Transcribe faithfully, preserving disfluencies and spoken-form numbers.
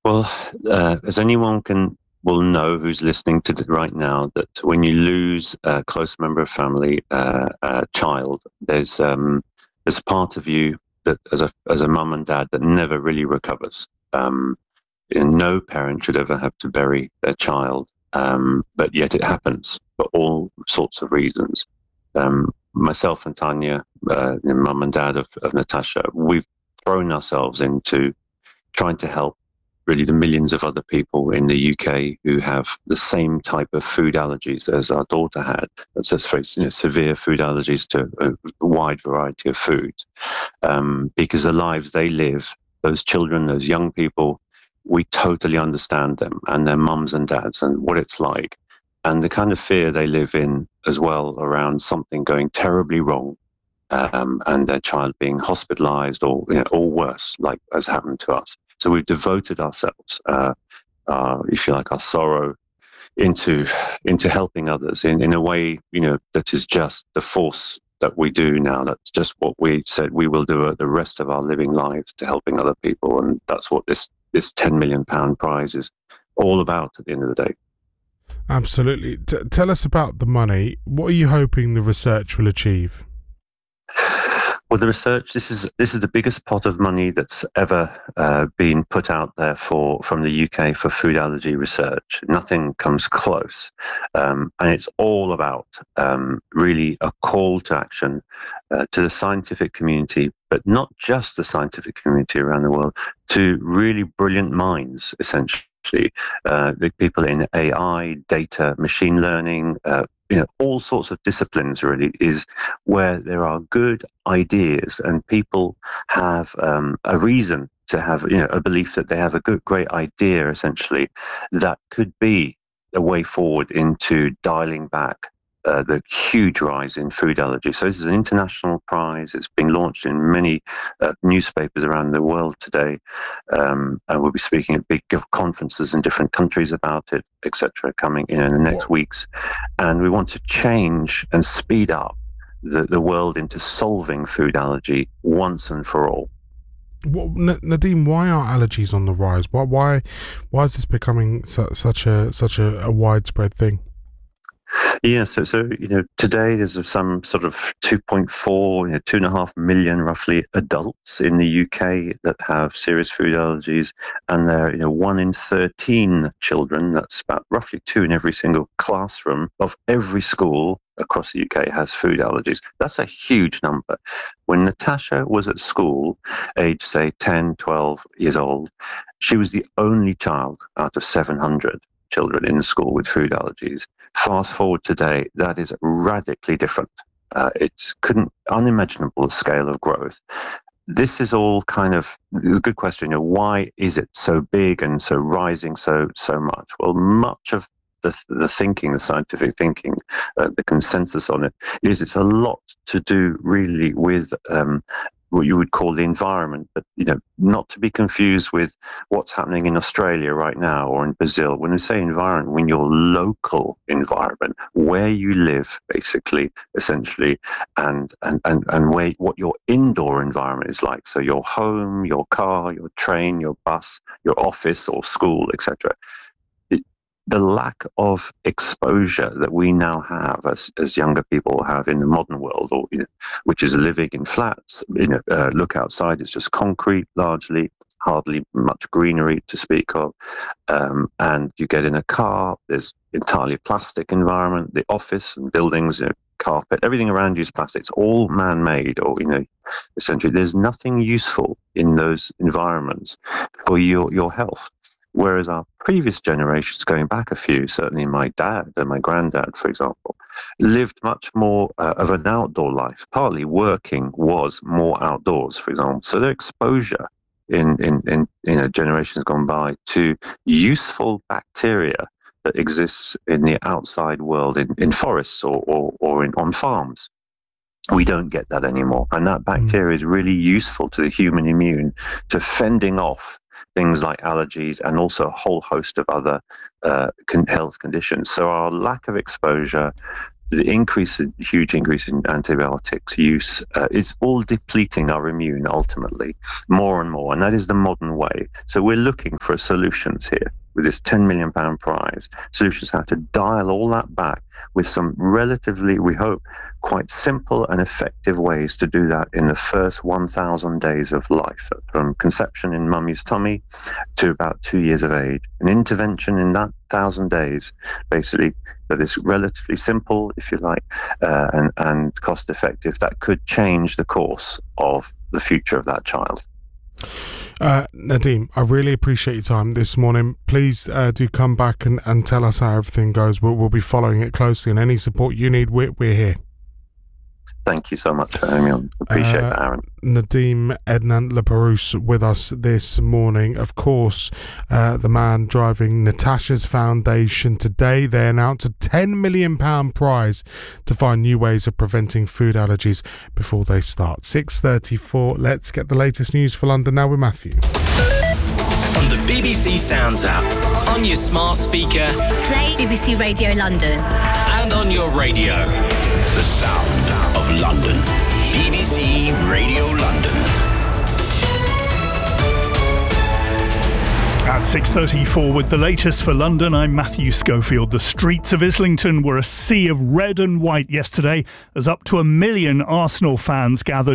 Well, uh, as anyone can will know who's listening to it right now, that when you lose a close member of family, uh, a child, there's um, there's a part of you that, as a as a mum and dad, that never really recovers. Um, and no parent should ever have to bury their child, um, but yet it happens for all sorts of reasons. Um, myself and Tanya, uh, mum and dad of, of Natasha, we've thrown ourselves into trying to help really the millions of other people in the U K who have the same type of food allergies as our daughter had. That's just very, you know, severe food allergies to a wide variety of foods. Um, because the lives they live, those children, those young people, we totally understand them and their mums and dads and what it's like. And the kind of fear they live in as well around something going terribly wrong, um, and their child being hospitalized or, you know, or worse, like has happened to us. So we've devoted ourselves, uh, uh, if you like, our sorrow into into helping others in, in a way, you know, that is just the force that we do now. That's just what we said we will do the rest of our living lives, to helping other people, and that's what this this ten million pound prize is all about at the end of the day. Absolutely. T- tell us about the money. What are you hoping the research will achieve? Well, the research, this is this is the biggest pot of money that's ever uh, been put out there for from the U K for food allergy research. Nothing comes close, um, and it's all about um, really a call to action uh, to the scientific community, but not just the scientific community around the world, to really brilliant minds, essentially. Uh, the people in A I, data, machine learning, uh, you know, all sorts of disciplines really, is where there are good ideas and people have um, a reason to have, you know, a belief that they have a good, great idea, essentially, that could be a way forward into dialing back uh, the huge rise in food allergy. So this is an international prize. It's being launched in many uh, newspapers around the world today. Um, and we'll be speaking at big conferences in different countries about it, et cetera, coming in, in the next What? weeks. And we want to change and speed up the, the world into solving food allergy once and for all. What, N- Nadeem, why are allergies on the rise? Why, why, why is this becoming su- such a such a, a widespread thing? Yeah, so, so you know, today there's some sort of two point four, you know, two and a half million roughly adults in the U K that have serious food allergies, and they're, you know, one in thirteen children. That's about roughly two in every single classroom of every school across the U K has food allergies. That's a huge number. When Natasha was at school, age say ten, twelve years old, she was the only child out of seven hundred children in school with food allergies. Fast forward today, that is radically different. Uh, it's couldn't unimaginable the scale of growth. This is all kind of a good question. You know, why is it so big and so rising so so much? Well, much of the the thinking, the scientific thinking, uh, the consensus on it is it's a lot to do really with um, what you would call the environment, but, you know, not to be confused with what's happening in Australia right now or in Brazil. When we say environment, when your local environment, where you live, basically, essentially, and and and and where what your indoor environment is like. So your home, your car, your train, your bus, your office or school, et cetera. The lack of exposure that we now have as, as younger people have in the modern world, or, you know, which is living in flats, you know, uh, look outside, it's just concrete largely, hardly much greenery to speak of. Um, and you get in a car, there's entirely plastic environment, the office and buildings, you know, carpet, everything around you is plastic. It's all man-made, or, you know, essentially there's nothing useful in those environments for your, your health. Whereas our previous generations, going back a few, certainly my dad and my granddad, for example, lived much more uh, of an outdoor life. Partly working was more outdoors, for example. So their exposure in, in, in you know, generations gone by to useful bacteria that exists in the outside world, in, in forests or, or, or in, on farms. We don't get that anymore. And that bacteria is really useful to the human immune, to fending off things like allergies and also a whole host of other uh, con- health conditions. So our lack of exposure, the increase, in, huge increase in antibiotics use, uh, it's all depleting our immune ultimately, more and more, and that is the modern way. So we're looking for solutions here with this ten million pound prize, solutions how to dial all that back with some relatively, we hope, quite simple and effective ways to do that in the first one thousand days of life, from conception in mummy's tummy to about two years of age. An intervention in that thousand days, basically, that is relatively simple, if you like, uh, and, and cost effective, that could change the course of the future of that child. Uh, Nadeem, I really appreciate your time this morning. Please uh, do come back and, and tell us how everything goes. We'll, we'll be following it closely, and any support you need, we're, we're here. Thank you so much for having me on. Appreciate uh, that, Aaron. Nadeem Ednan-Laperouse with us this morning. Of course, uh, the man driving Natasha's Foundation. Today, they announced a ten million pound prize to find new ways of preventing food allergies before they start. six thirty-four. Let's get the latest news for London now with Matthew. On the B B C Sounds app, on your smart speaker, play B B C Radio London, and on your radio. The sound of London. B B C Radio London. At six thirty-four with the latest for London, I'm Matthew Schofield. The streets of Islington were a sea of red and white yesterday as up to a million Arsenal fans gathered